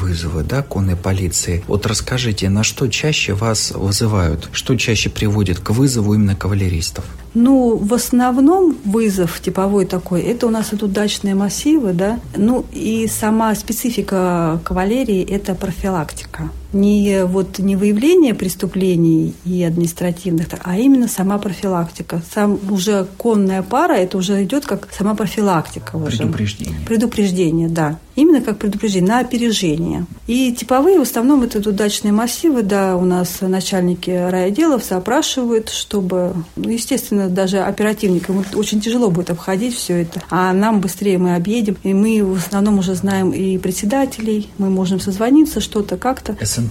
вызовы, да, конной полиции. Вот расскажите, на что чаще вас вызывают? Что чаще приводит к вызову именно кавалеристов? Ну, в основном вызов типовой такой, это у нас идут дачные массивы, да. Ну, и сама специфика кавалерии – это профилактика. Не выявление преступлений и административных, а именно сама профилактика. Сам уже конная пара, это уже идет как сама профилактика. Предупреждение. Предупреждение, да. Именно как предупреждение, на опережение. И типовые в основном это идут дачные массивы, да, у нас начальники райотделов опрашивают, чтобы, естественно, даже оперативникам очень тяжело будет обходить все это, а нам быстрее мы объедем, и мы в основном уже знаем и председателей, мы можем созвониться, что-то как-то.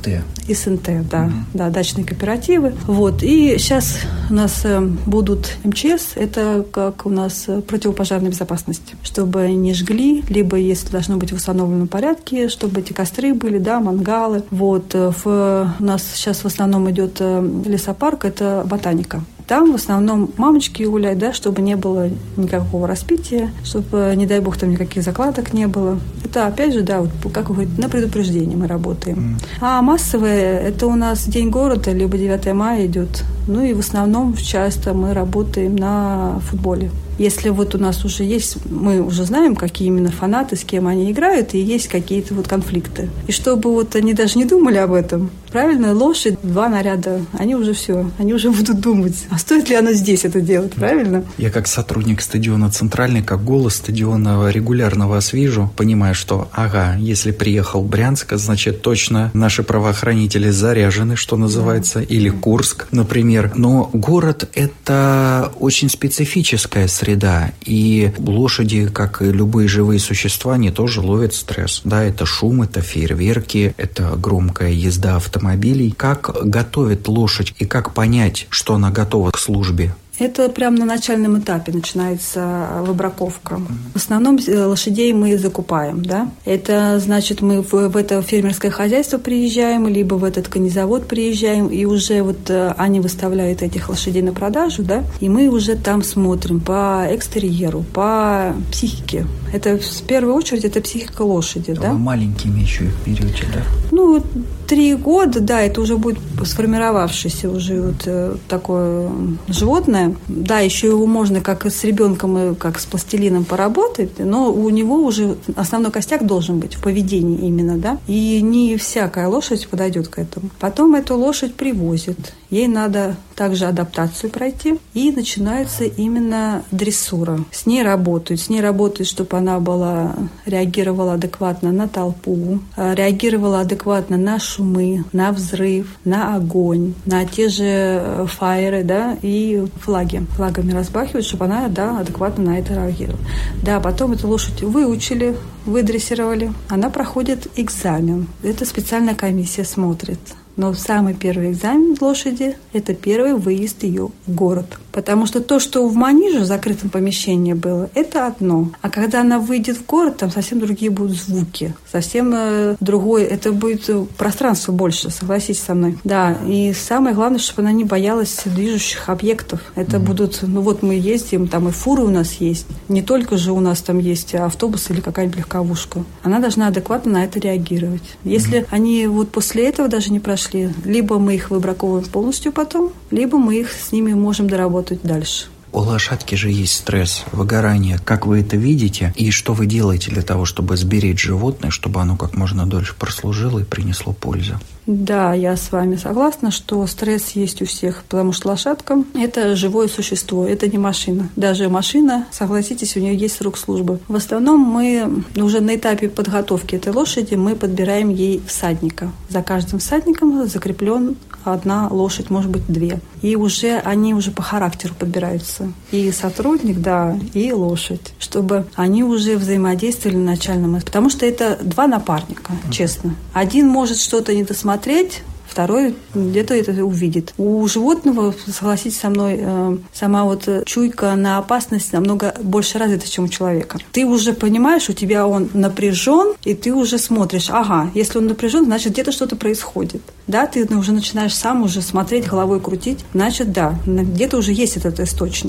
СНТ, да, да, дачные кооперативы. Вот. И сейчас у нас будут МЧС, это как у нас противопожарная безопасность, чтобы не жгли, либо, если должно быть в установленном порядке, чтобы эти костры были, да, мангалы. Вот. У нас сейчас в основном идет лесопарк, это ботаника. Там в основном мамочки гуляют, да, чтобы не было никакого распития, чтобы, не дай бог, там никаких закладок не было. Это, опять же, да, вот, как вы говорите, на предупреждение мы работаем. А массовые, это у нас День города, либо 9 мая идет. Ну и в основном часто мы работаем на футболе. Если вот у нас уже есть, мы уже знаем, какие именно фанаты, с кем они играют, и есть какие-то вот конфликты. И чтобы вот они даже не думали об этом, правильно, лошадь, 2 наряда, они уже все, они уже будут думать, а стоит ли оно здесь это делать, правильно? Я как сотрудник стадиона «Центральный», как голос стадиона регулярно вас вижу, понимаю, что, если приехал Брянск, значит, точно наши правоохранители заряжены, что называется, или Курск, например. Но город – это очень специфическая среда, и лошади, как и любые живые существа, они тоже ловят стресс. Да, это шум, это фейерверки, это громкая езда автомобилей. Как готовят лошадь и как понять, что она готова к службе? Это прямо на начальном этапе начинается выбраковка. В основном лошадей мы закупаем, да. Это значит, мы в это фермерское хозяйство приезжаем, либо в этот конезавод приезжаем, и уже вот они выставляют этих лошадей на продажу, да, и мы уже там смотрим по экстерьеру, по психике. Это в первую очередь это психика лошади, да. Вы маленькими еще их берете, да? Ну, 3 года, да, это уже будет сформировавшееся уже вот такое животное. Да, еще его можно как с ребенком и как с пластилином поработать, но у него уже основной костяк должен быть в поведении именно, да. И не всякая лошадь подойдет к этому. Потом эту лошадь привозят. Ей надо также адаптацию пройти. И начинается именно дрессура. С ней работают, чтобы она реагировала адекватно на толпу, реагировала адекватно на шумы, на взрыв, на огонь, на те же фаеры, да, и флагами разбахивают, чтобы она, да, адекватно на это реагировала. Да, потом эту лошадь выучили, выдрессировали, она проходит экзамен. Это специальная комиссия смотрит. Но самый первый экзамен лошади – это первый выезд ее в город. Потому что то, что в манеже, в закрытом помещении было, это одно. А когда она выйдет в город, там совсем другие будут звуки. Совсем другое. Это будет пространство больше, согласитесь со мной. Да, и самое главное, чтобы она не боялась движущих объектов. Это будут, мы ездим, там и фуры у нас есть. Не только же у нас там есть автобус или какая-нибудь легковушка. Она должна адекватно на это реагировать. Если они вот после этого даже не прошли, либо мы их выбраковываем полностью потом, либо мы их с ними можем доработать дальше. У лошадки же есть стресс, выгорание. Как вы это видите? И что вы делаете для того, чтобы сберечь животное, чтобы оно как можно дольше прослужило и принесло пользу? Да, я с вами согласна, что стресс есть у всех, потому что лошадка – это живое существо, это не машина. Даже машина, согласитесь, у нее есть срок службы. В основном мы уже на этапе подготовки этой лошади мы подбираем ей всадника. За каждым всадником закреплен 1 лошадь, может быть 2. И уже они уже по характеру подбираются. И сотрудник, да, и лошадь, чтобы они уже взаимодействовали на начальном этапе. Потому что это 2 напарника, честно. Один может что-то не досмотреть, второй где-то это увидит. У животного, согласитесь со мной, сама вот чуйка на опасность намного больше развита, чем у человека. Ты уже понимаешь, у тебя он напряжен, и ты уже смотришь, если он напряжен, значит, где-то что-то происходит. Да, ты уже начинаешь сам уже смотреть, головой крутить, значит, да, где-то уже есть этот источник.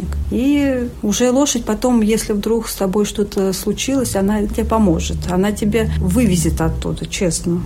И уже лошадь потом, если вдруг с тобой что-то случилось, она тебе поможет, она тебя вывезет оттуда, честно.